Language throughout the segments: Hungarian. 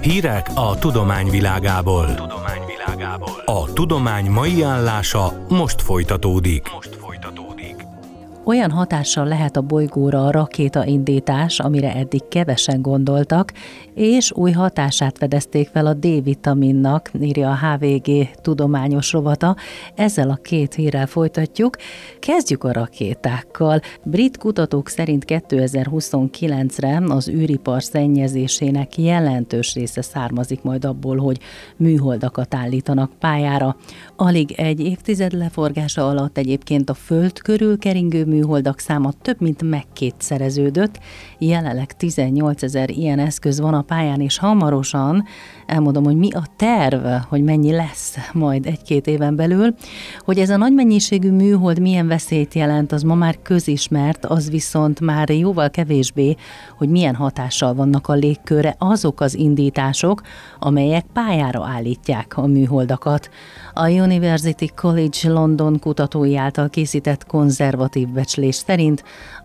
Hírek a tudomány világából. A tudomány mai állása most folytatódik. Olyan hatással lehet a bolygóra a rakétaindítás, amire eddig kevesen gondoltak, és új hatását fedezték fel a D-vitaminnak, írja a HVG tudományos rovata. Ezzel a két hírrel folytatjuk. Kezdjük a rakétákkal. Brit kutatók szerint 2029-re az űripar szennyezésének jelentős része származik majd abból, hogy műholdakat állítanak pályára. Alig egy évtized leforgása alatt egyébként a Föld körül keringő műholdak száma több mint megkétszereződött. Jelenleg 18 000 ilyen eszköz van a pályán, és hamarosan elmondom, hogy mi a terv, hogy mennyi lesz majd egy-két éven belül. Hogy ez a nagy mennyiségű műhold milyen veszélyt jelent, az ma már közismert, az viszont már jóval kevésbé, hogy milyen hatással vannak a légkörre azok az indítások, amelyek pályára állítják a műholdakat. A University College London kutatói által készített konzervatív becslés szerint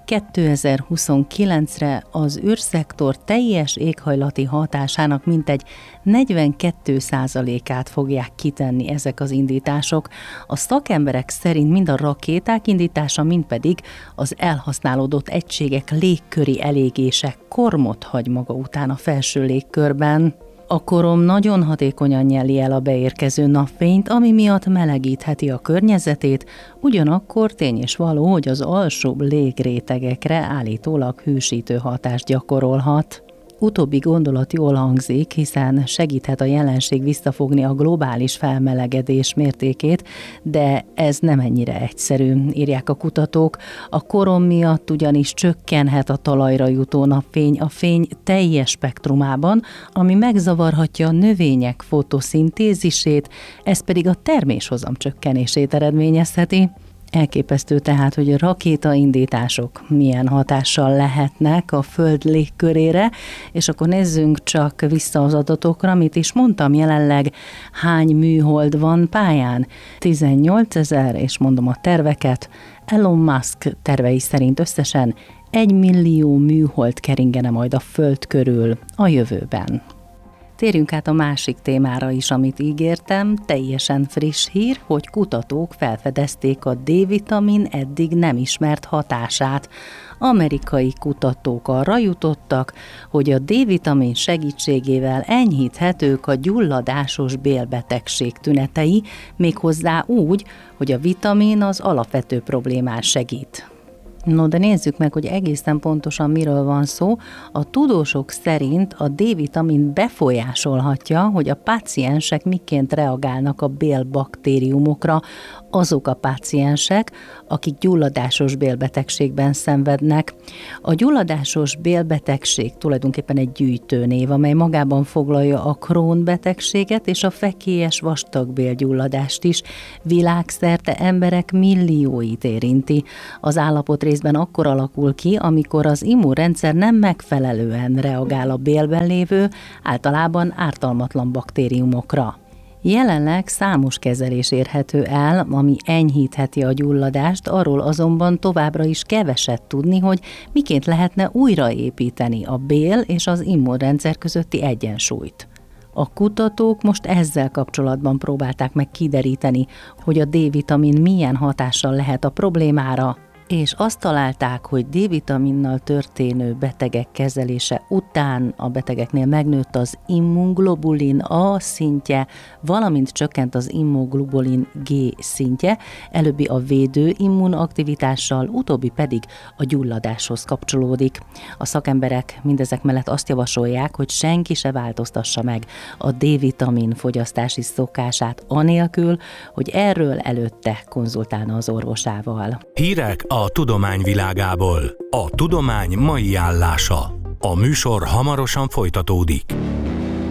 2029-re az űrszektor teljes éghajlati hatásának mintegy 42%-át fogják kitenni ezek az indítások. A szakemberek szerint mind a rakéták indítása, mind pedig az elhasználódott egységek légköri elégése kormot hagy maga után a felső légkörben. A korom nagyon hatékonyan nyeli el a beérkező napfényt, ami miatt melegítheti a környezetét, ugyanakkor tény és való, hogy az alsóbb légrétegekre állítólag hűsítő hatást gyakorolhat. Utóbbi gondolat jól hangzik, hiszen segíthet a jelenség visszafogni a globális felmelegedés mértékét, de ez nem ennyire egyszerű, írják a kutatók. A korom miatt ugyanis csökkenhet a talajra jutó napfény a fény teljes spektrumában, ami megzavarhatja a növények fotoszintézisét, ez pedig a terméshozam csökkenését eredményezheti. Elképesztő tehát, hogy a rakétaindítások milyen hatással lehetnek a Föld légkörére, és akkor nézzünk csak vissza az adatokra, amit is mondtam, jelenleg hány műhold van pályán? 18 000, és mondom a terveket, Elon Musk tervei szerint összesen 1 millió műhold keringene majd a Föld körül a jövőben. Térjünk át a másik témára is, amit ígértem, teljesen friss hír, hogy kutatók felfedezték a D-vitamin eddig nem ismert hatását. Amerikai kutatók arra jutottak, hogy a D-vitamin segítségével enyhíthetők a gyulladásos bélbetegség tünetei, méghozzá úgy, hogy a vitamin az alapvető problémán segít. No, de nézzük meg, hogy egészen pontosan miről van szó. A tudósok szerint a D-vitamin befolyásolhatja, hogy a páciensek miként reagálnak a bélbaktériumokra, azok a páciensek, akik gyulladásos bélbetegségben szenvednek. A gyulladásos bélbetegség tulajdonképpen egy gyűjtőnév, amely magában foglalja a Crohn-betegséget és a fekélyes vastagbélgyulladást is. Világszerte emberek millióit érinti. Az állapot részben akkor alakul ki, amikor az immunrendszer nem megfelelően reagál a bélben lévő, általában ártalmatlan baktériumokra. Jelenleg számos kezelés érhető el, ami enyhítheti a gyulladást, arról azonban továbbra is keveset tudni, hogy miként lehetne újraépíteni a bél és az immunrendszer közötti egyensúlyt. A kutatók most ezzel kapcsolatban próbálták meg kideríteni, hogy a D-vitamin milyen hatással lehet a problémára, és azt találták, hogy D-vitaminnal történő betegek kezelése után a betegeknél megnőtt az immunglobulin A szintje, valamint csökkent az immunglobulin G szintje, előbbi a védő immunaktivitással, utóbbi pedig a gyulladáshoz kapcsolódik. A szakemberek mindezek mellett azt javasolják, hogy senki se változtassa meg a D-vitamin fogyasztási szokását anélkül, hogy erről előtte konzultálna az orvosával. Hírek a tudomány világából. A tudomány mai állása. A műsor hamarosan folytatódik.